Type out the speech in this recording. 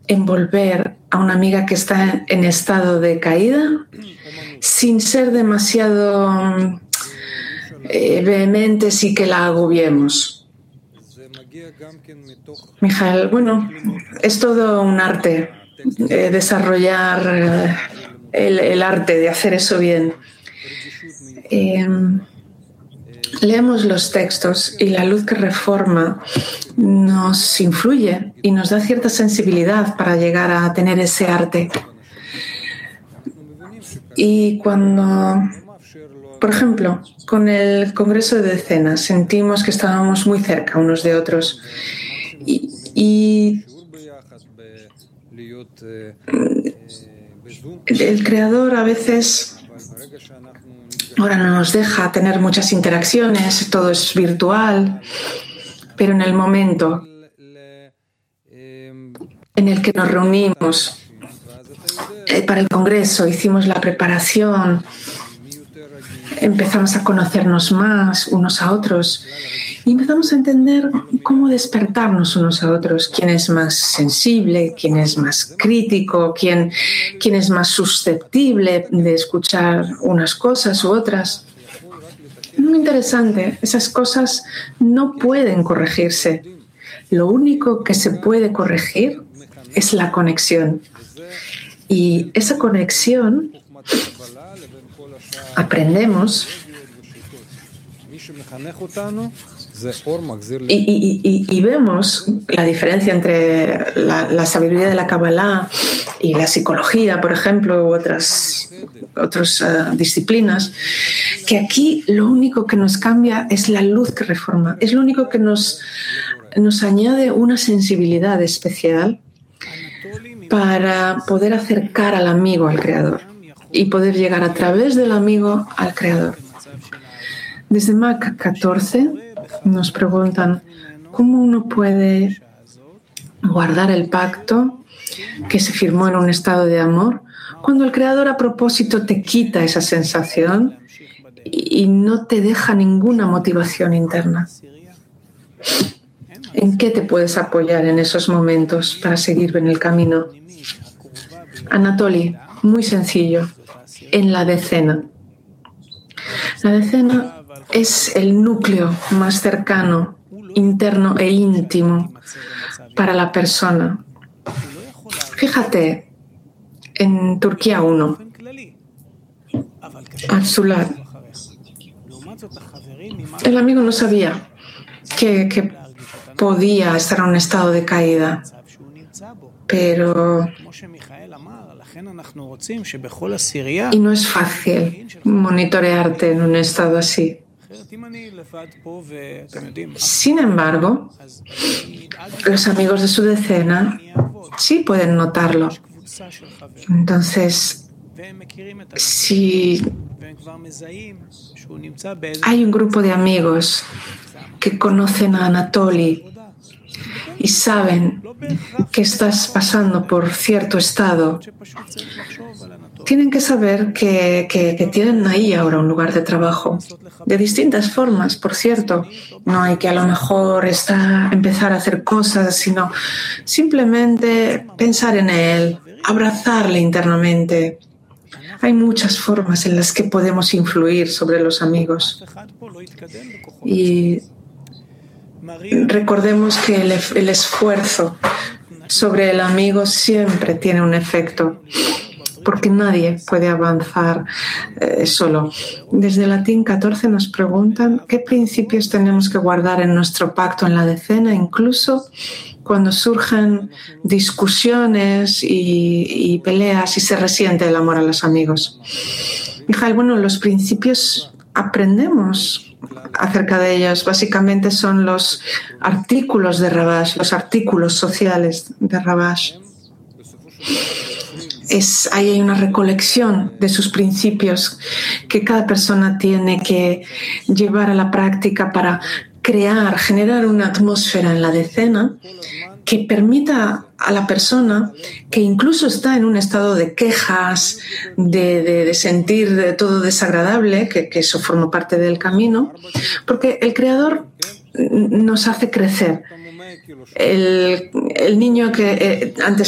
envolver a una amiga que está en estado de caída sin ser demasiado vehementes y que la agobiemos. Mijael, bueno, es todo un arte, desarrollar el arte de hacer eso bien. Leemos los textos y la luz que reforma nos influye y nos da cierta sensibilidad para llegar a tener ese arte. Y cuando, por ejemplo, con el Congreso de Decenas sentimos que estábamos muy cerca unos de otros y el Creador a veces ahora no nos deja tener muchas interacciones, todo es virtual, pero en el momento en el que nos reunimos para el Congreso, hicimos la preparación, empezamos a conocernos más unos a otros y empezamos a entender cómo despertarnos unos a otros, quién es más sensible, quién es más crítico, quién es más susceptible de escuchar unas cosas u otras. Es muy interesante, esas cosas no pueden corregirse. Lo único que se puede corregir es la conexión. Y esa conexión aprendemos y vemos la diferencia entre la sabiduría de la Kabbalah y la psicología, por ejemplo, u otras disciplinas, que aquí lo único que nos cambia es la luz que reforma, es lo único que nos añade una sensibilidad especial para poder acercar al amigo al Creador y poder llegar a través del amigo al Creador. Desde Mac 14 nos preguntan cómo uno puede guardar el pacto que se firmó en un estado de amor cuando el Creador a propósito te quita esa sensación y no te deja ninguna motivación interna. ¿En qué te puedes apoyar en esos momentos para seguir en el camino? Anatoly, muy sencillo, en la decena. La decena es el núcleo más cercano, interno e íntimo para la persona. Fíjate, en Turquía 1, Absulat, el amigo no sabía que podía estar en un estado de caída, pero y no es fácil monitorearte en un estado así. Sin embargo, los amigos de su decena sí pueden notarlo. Entonces, si hay un grupo de amigos que conocen a Anatoly y saben que estás pasando por cierto estado, tienen que saber que tienen ahí ahora un lugar de trabajo. De distintas formas, por cierto. No hay que a lo mejor empezar a hacer cosas, sino simplemente pensar en él, abrazarle internamente. Hay muchas formas en las que podemos influir sobre los amigos. Y recordemos que el esfuerzo sobre el amigo siempre tiene un efecto, porque nadie puede avanzar solo. Desde Latín 14 nos preguntan qué principios tenemos que guardar en nuestro pacto en la decena, incluso cuando surgen discusiones y peleas y se resiente el amor a los amigos. Mijael, bueno, los principios aprendemos acerca de ellos. Básicamente son los artículos de Rabash, los artículos sociales de Rabash. Ahí hay una recolección de sus principios que cada persona tiene que llevar a la práctica para generar una atmósfera en la decena que permita a la persona que incluso está en un estado de quejas, de sentir todo desagradable, que eso forma parte del camino, porque el Creador nos hace crecer. El niño que antes